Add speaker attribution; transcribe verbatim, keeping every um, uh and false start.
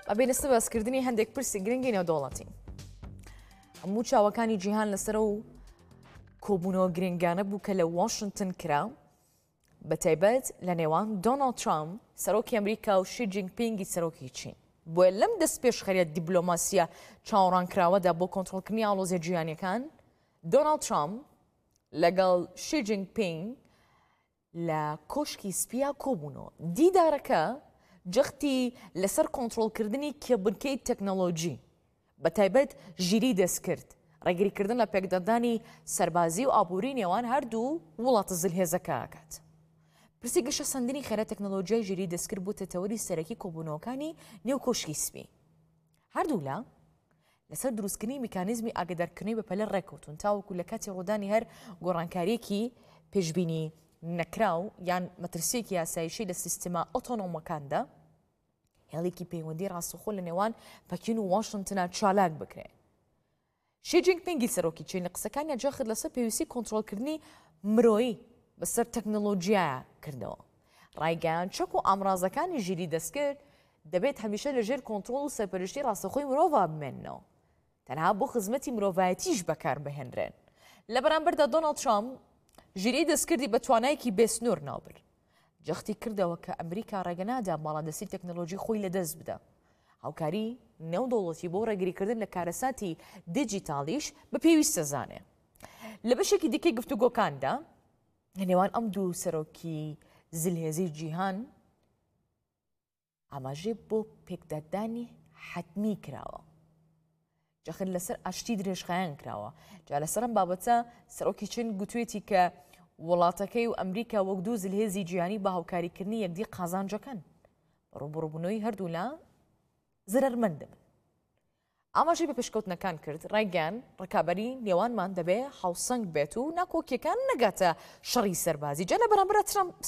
Speaker 1: ئەبێ لەسەر باسکردنی هەندێک پرسی گرنگی نێودەوڵەتی هەموو چاوەکانی جیهان لەسەر و کۆبوونەوە گرنگانە بوو کە لە واشنگتن کرا بەتایبەت لە نێوان دۆناڵد ترامپ سەرۆکی ئەمریکا و شی جینپینگی سەرۆکی چین بۆیە لەم دەست پێشخەریە دیبلۆماسیە چاوەڕانکراوەدا بۆ کۆنتڕۆلکردنی ئاڵۆزیە جیهانیەکان دۆناڵد ترامپ لەگەڵ شی جینپینگ لە کۆشکی سپیا کۆبوونەوە دیدارەکە جەختی لەسەر کۆنتڕۆلکردنی کێبنکەی تەکنۆلۆجی بەتایبەت ژیری دەست کرد ڕێگریکردن لە پێکدەدانی سەربازی و ئابووری نێوان هەردوو وڵاتە زلهێزەکە ئاکات پرسی گەشە سەندنی خێرا تەکنۆلۆژیای ژیری دەستکرد بۆ تەتەوەری سەرەکی کۆبوونەوەکانی نێو کۆشکی سپی هەردوو لە لەسەر دروستکردنی میکانیزمی ئاگادارکردنی بەپەلە ڕێکەوتون تاوەکو لە کاتی ڕۆدانی هەر گۆڕانکاریەکی پێشبینی نەکراو یان مەترسیەکی یاسایشی لە سیستەما ئۆتۆنۆمەکاندا هێڵێکی پەیوەندی ڕاستەوخۆ لە نێوان پەکین و واشنگتنە چالاک بکرێت شی جینپینگی سەرۆکی چین لە قسەکانی جاخت لەسەر پێویستی کۆنتڕۆلکردنی مرۆیی بەسەر تەکنۆلۆژیایە کردەوە ڕایگەیان چەک و ئامرازەکانی ژیری دەستکرد دەبێت هەمیشە لەژێر کۆنتڕۆڵ و سەرپەرشتی ڕاستەخۆی مرۆڤ بمێننەوە تەنها بۆ خزمەتی مرۆڤایەتیش بەکار بهێنرێن لە بەرامبەردا دۆناڵد ترامپ ژیری دەستکردی بە توانایەکی بێسنوور ناوبر جەختی کردەوە کە ئەمریکا ڕێگەنادا ماڵەدەستی تەکنۆلۆژی خۆی لەدەست بدە هاوکاری نێودەوڵەتی بۆ ڕێگریکردن لە کارەساتی دیجیتالیش بە پێویستە زانێ لە بەشێکی دیکەی گفتوگۆکاندا نێوان ئەم دوو سەرۆکی زلهێزی جیهان ئاماژێ بۆ پێکدادانی حتمی کراوە جەخت لەسەر ئاشتی درێژخایان کراوە جا لەسەر ئەم بابەتە سەرۆکی چین گوتوێتی کە وڵاتەکەی و ئەمریکا وەک دوو زلهێزی جیهانی بە هاوکاریکردنی یەکدی قازانجەکەن ڕوبڕووبوونەوەی هەردوو لە زرەرمەند بن ئاماژەی بە پێشکەوتنەکان کرد ڕایگەیان ڕکابەری نێوانمان دەبێ هاوسەنگ بێت و ناکۆکیەکان نەگاتە شەڕی سەربازی جا لە بەرامبەر ترامپ